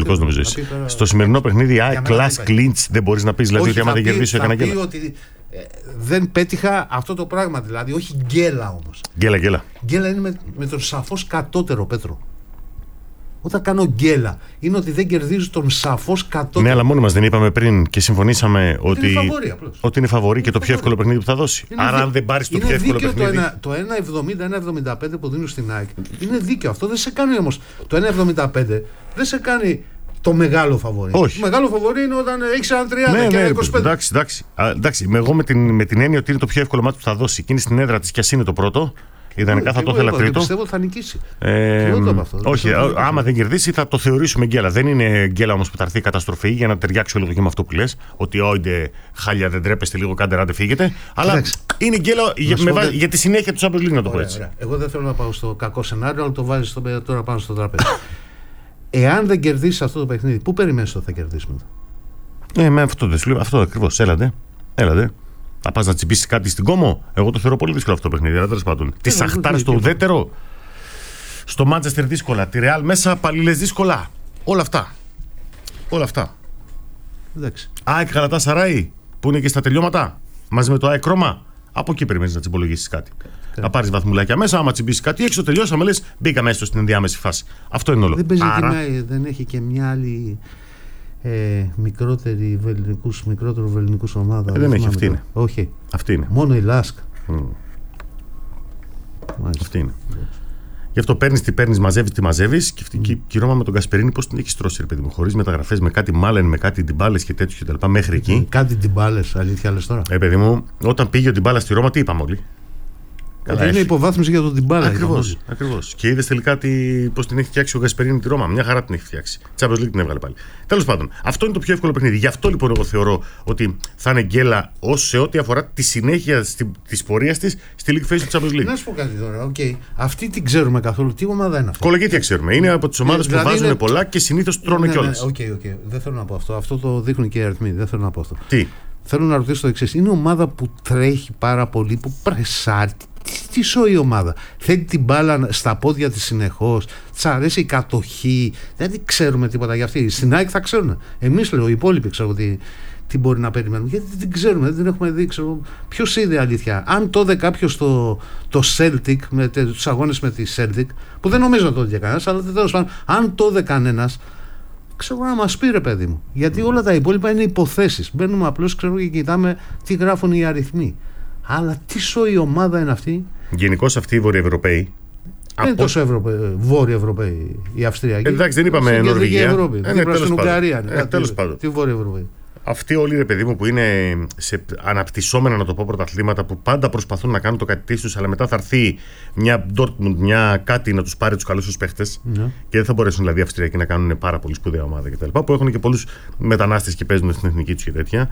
Παναθηναϊκός νομίζω. Στο σημερινό παιχνίδι, class clinch δεν μπορείς να πεις. Δηλαδή ότι άμα δεν κερδίσει, έκανα γκέλα. Ότι δεν πέτυχα αυτό το πράγμα. Δηλαδή, όχι γκέλα όμως. Γκέλα. Γκέλα είναι με τον σαφώς κατώτερο, Πέτρο. Όταν κάνω γκέλα, είναι ότι δεν κερδίζει τον σαφώς κατώτερο. Ναι, αλλά μόνοι μας δεν είπαμε πριν και συμφωνήσαμε ότι είναι φαβορί και το πιο εύκολο παιχνίδι που θα δώσει. Άρα, αν δεν πάρεις το πιο εύκολο παιχνίδι. Το 1,70-1,75 που δίνουν στην ΑΕΚ είναι δίκαιο. Αυτό δεν σε κάνει όμως. Το 1,75 δεν σε κάνει το μεγάλο φαβορί. Όχι. Το μεγάλο φαβορί είναι όταν έχει έναν 30 και ένα 25. Εντάξει. Εγώ με την έννοια ότι είναι το πιο εύκολο μάτι που θα δώσει και είναι στην έδρα της και ας είναι το πρώτο. Ιδανικά θα το ήθελα τρίτο. Πιστεύω ότι θα νικήσει. Όχι, άμα δεν κερδίσει θα το θεωρήσουμε γκέλα. Δεν είναι γκέλα όμως που θα έρθει η καταστροφή για να ταιριάξει όλο και με αυτό που λες. Ότι όιντε χάλια δεν τρέπεστε λίγο, κάντε ράντε φύγετε. Αλλά είναι γκέλα για τη συνέχεια του Champions League, να το πω έτσι. Εγώ δεν θέλω να πάω στο κακό σενάριο, αλλά το βάζεις τώρα πάνω στο τραπέζι. Εάν δεν κερδίσει αυτό το παιχνίδι, πού περιμένεις ότι θα κερδίσουμε? Με αυτό ακριβώς. Έλατε. Θα πας να τσιμπήσεις κάτι στην Κόμο? Εγώ το θεωρώ πολύ δύσκολο αυτό το παιχνίδι. Αλλά τέλος πάντων. Τη Σαχτάρ στο ουδέτερο, στο Μάντσεστερ δύσκολα, τη Ρεάλ μέσα, Παλίλες δύσκολα. Όλα αυτά. Εντάξει. ΑΕΚ Γαλατάσαράι που είναι και στα τελειώματα, μαζί με το ΑΕΚ Ρώμα. Από εκεί περιμένεις να τσιμπολογήσεις κάτι. Να πάρεις βαθμουλάκια μέσα, άμα τσιμπήσεις κάτι έξω, τελειώσαμε, λες μπήκαμε έστω στην ενδιάμεση φάση. Αυτό είναι όλο. Δεν έχει και μια άλλη. Μικρότερου βεληνικούς ομάδα. Δεν έχει, αυτή είναι. Όχι. Αυτή είναι. Μόνο η Λάσκα. Αυτή είναι. Γι' αυτό παίρνεις, μαζεύεις και αυτή η Ρώμα με τον Κασπερίνη πώς την έχει στρώσει, ρε παιδί μου, χωρίς μεταγραφές, με κάτι Μάλεν, με κάτι Ντιμπάλες και τέτοιο κτλ. Μέχρι εκεί. Κάτι Ντιμπάλες, αλήθεια λες τώρα? Παιδί μου, όταν πήγε ο Ντιμπάλα στη Ρώμα, τι είπαμε όλοι? Είναι υποβάθμιση για τον Ντιμπάλα. Ακριβώς. Και είδες τελικά πώς την έχει φτιάξει ο Γκασπερίνη τη Ρώμα. Μια χαρά την έχει φτιάξει. Champions League την έβγαλε πάλι. Τέλος πάντων, αυτό είναι το πιο εύκολο παιχνίδι. Γι' αυτό λοιπόν εγώ θεωρώ ότι θα είναι γκέλα σε ό,τι αφορά τη συνέχεια της πορείας της στη League Phase του Champions League. Να σου πω κάτι τώρα. Αυτή την ξέρουμε καθόλου. Τι ομάδα είναι αυτή? Κολοκύθια ξέρουμε. Είναι από τις ομάδες που βάζουν πολλά και συνήθως τρώνε κιόλας. Δεν θέλω να πω αυτό. Αυτό το δείχνουν και οι αριθμοί. Δεν θέλω να πω αυτό. Τι? Θέλω να ρωτήσω το εξής. Είναι ομάδα που τρέχει πάρα πολύ, που πρεσάρει. Τι σοή ομάδα? Θέλει την μπάλα στα πόδια της συνεχώς. Της αρέσει η κατοχή. Δεν ξέρουμε τίποτα για αυτή. Στην ΑΕΚ θα ξέρουν. Εμείς, λέω, οι υπόλοιποι ξέρω τι μπορεί να περιμένουμε. Γιατί δεν ξέρουμε, δεν έχουμε δει. Ποιος είδε αλήθεια? Αν το είδε κάποιος το Celtic, με τους αγώνες με τη Celtic, που δεν νομίζω να το είδε κανένας, αλλά τέλος πάντων, αν το είδε κανένας, ξέρω να μας πει, ρε παιδί μου. Γιατί όλα τα υπόλοιπα είναι υποθέσεις. Μπαίνουμε απλώς και κοιτάμε τι γράφουν οι αριθμοί. Αλλά τι σοή ομάδα είναι αυτή? Γενικώς αυτοί οι Βορειοευρωπαίοι. Δεν είναι τόσο Βόρεια Ευρωπαίοι, η Αυστριακή. Εντάξει, δεν είπαμε Νορβηγία. Ευρώπη. Στην Ουγγαρία. Τέλος πάντων. Τι Βόρεια Ευρωπαίοι. Αυτοί όλοι, ρε παιδί μου, που είναι σε αναπτυσσόμενα, να το πω, πρωταθλήματα, που πάντα προσπαθούν να κάνουν το κάτι τους, αλλά μετά θα έρθει μια Dortmund, μια κάτι να τους πάρει τους καλούς τους παίχτες. Και δεν θα μπορέσουν δηλαδή οι Αυστριακοί να κάνουν πάρα πολύ σπουδαία ομάδα κτλ. Που έχουν και πολλούς μετανάστες και παίζουν στην εθνική τους και τέτοια.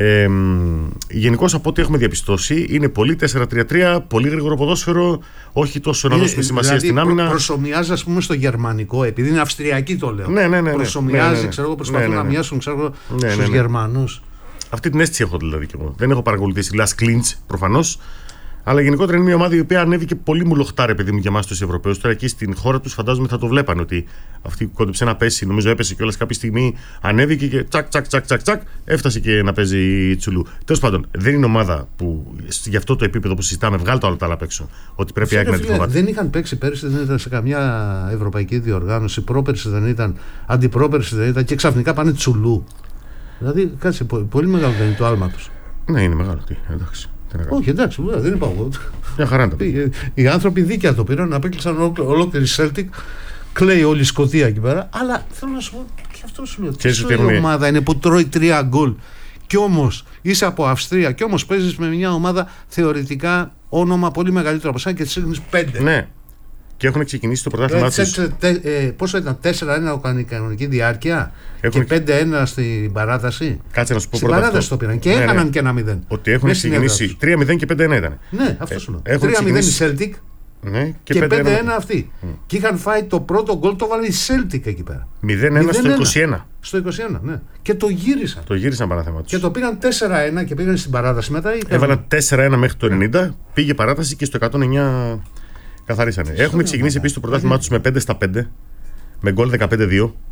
Γενικώς από ό,τι έχουμε διαπιστώσει, είναι πολύ 4-3-3, πολύ γρήγορο ποδόσφαιρο, όχι τόσο να δώσουμε σημασία στην άμυνα. Προσομοιάζει, ας πούμε, στο γερμανικό, επειδή είναι Αυστριακή το λέω. Ναι. Προσομοιάζει, προσπαθούν να μοιάσουν στους Γερμανούς. Αυτή την αίσθηση έχω δηλαδή κι εγώ. Δεν έχω παρακολουθήσει Last Clinch προφανώς. Αλλά γενικότερα είναι μια ομάδα η οποία ανέβηκε πολύ μουλοχτάρε, παιδί μου, για εμάς τους Ευρωπαίους. Τώρα εκεί στην χώρα τους φαντάζομαι θα το βλέπανε ότι αυτή κόντεψε να πέσει. Νομίζω έπεσε κιόλας κάποια στιγμή. Ανέβηκε και τσακ, έφτασε και να παίζει τσουλού. Τέλος πάντων, δεν είναι ομάδα που για αυτό το επίπεδο που συζητάμε, βγάλει όλα τα άλλα απ' έξω. Ότι πρέπει να τη φοβάται. Δεν είχαν παίξει πέρυσι, δεν ήταν σε καμιά ευρωπαϊκή διοργάνωση. Πρόπερσι δεν ήταν, αντιπρόπερσι δεν ήταν και ξαφνικά πάνε τσουλού. Δηλαδή, κάτσε, πολύ μεγάλο δεν είναι το άλμα τους. Ναι, είναι μεγάλο. Εντάξει. Όχι, εντάξει, δεν είπα εγώ. Μια χαρά είναι. Οι άνθρωποι δίκαια το πήραν, απέκλεισαν ολόκληρη Celtic. Κλαίει όλη η Σκωτία εκεί πέρα. Αλλά θέλω να σου πω, και αυτό σου λέω. Τι ομάδα είναι που τρώει 3 γκολ. Κι όμως είσαι από Αυστρία, κι όμως παίζεις με μια ομάδα θεωρητικά όνομα πολύ μεγαλύτερο από εσένα και τη ρίχνεις 5. Ναι. Και έχουν ξεκινήσει το πρωτάθλημά τους. Πόσο ήταν, 4-1 κανονική διάρκεια και 5-1 στην παράταση. Κάτσε να σου πω στην παράταση το πήραν και έχαναν και ένα 0. Ότι έχουν ξεκινήσει 3-0 και 5-1 ήταν. Ναι, αυτό σου λέω. 3-0 η Celtic και 5-1 αυτή. Και είχαν φάει το πρώτο γκολ, το βάλει η Celtic εκεί πέρα. 0-1 στο 21. Στο 21, ναι. Και το γύρισαν. Το γύρισαν παράθεμα τους. Και το πήγαν 4-1 και πήγαν στην παράταση μετά. Έβαλαν 4-1 μέχρι το 90, πήγε παράταση και στο 109. Καθαρίσανε. Έχουν ξεκινήσει επίσης το πρωτάθλημά τους με 5-5, με γκολ 15-2.